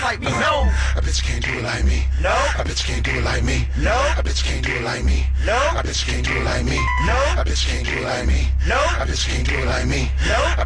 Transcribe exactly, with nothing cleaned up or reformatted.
like me. No, A bitch can't do it like me. no, A bitch can't do it like me. no, A bitch can't do it like me. no, A bitch can't do it like me. no, A bitch can't do it like me. no, A bitch can't do it like me. no. A